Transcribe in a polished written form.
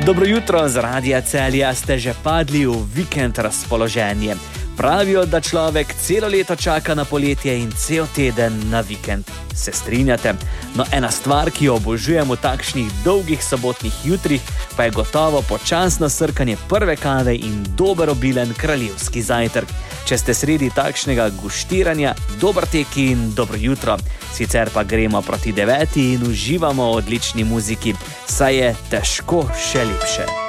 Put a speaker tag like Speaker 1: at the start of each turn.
Speaker 1: Dobro jutro z Radia Celja, ste že padli v vikend razpoloženje. Pravijo, da človek celo leto čaka na poletje in cel teden na vikend. Se strinjate? No, ena stvar, ki jo obožujem v takšnih dolgih sobotnih jutrih, pa je gotovo počasno srkanje prve kave in dober obilen kraljevski zajtrk. Če ste sredi takšnega guštiranja, dober tek in dobro jutro. Sicer pa gremo proti 9 in uživamo v odlični muziki, saj je težko še lepše.